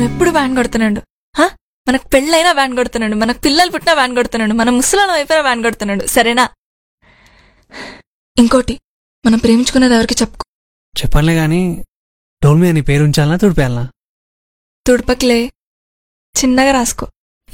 ఎప్పుడు వ్యాన్ కొడుతున్నాడు. మనకు పెళ్ళైనా వ్యాన్ కొడుతున్నాడు, మనకు పిల్లలు పుట్టినా వ్యాన్ కొడుతున్నాడు, మన ముసలాళ్ళం అయిపోయినా వ్యాన్ కొడుతున్నాడు. సరేనా? ఇంకోటి, మనం ప్రేమించుకునేది ఎవరికి చెప్పుకో. చెప్పనులే గాని డోల్ మీద నీ పేరు ఉంచాలనా తుడిపేయాలనా? తుడపకిలే, చిన్నగా రాసుకో.